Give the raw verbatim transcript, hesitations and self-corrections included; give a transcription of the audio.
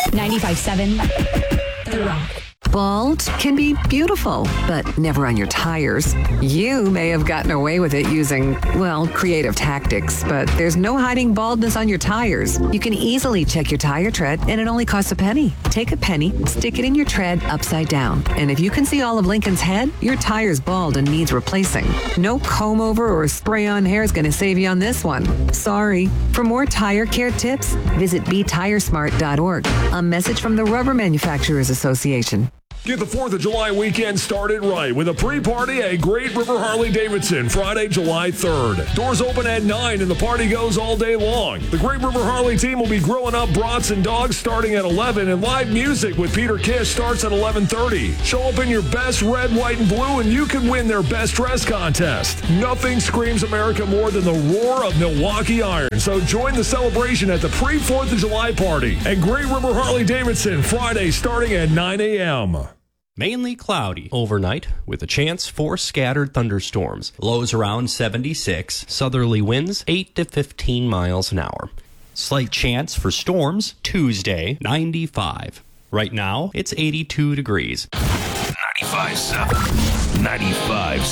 ninety-five seven The Rock. Bald can be beautiful, but never on your tires. You may have gotten away with it using, well, creative tactics, but there's no hiding baldness on your tires. You can easily check your tire tread, and it only costs a penny. Take a penny, stick it in your tread upside down, and if you can see all of Lincoln's head, your tire's bald and needs replacing. No comb over or spray-on hair is going to save you on this one. Sorry. For more tire care tips, visit be tire smart dot org. A message from the Rubber Manufacturers Association. Get the fourth of July weekend started right with a pre-party at Great River Harley-Davidson, Friday, July third. Doors open at nine and the party goes all day long. The Great River Harley team will be grilling up brats and dogs starting at eleven, and live music with Peter Kish starts at eleven thirty. Show up in your best red, white, and blue, and you can win their best dress contest. Nothing screams America more than the roar of Milwaukee Iron, so join the celebration at the pre-fourth of July party at Great River Harley-Davidson, Friday starting at nine a.m. Mainly cloudy overnight with a chance for scattered thunderstorms. Lows around seventy-six. Southerly winds eight to fifteen miles an hour. Slight chance for storms Tuesday, ninety-five. Right now, it's eighty-two degrees. ninety-five seven. ninety-five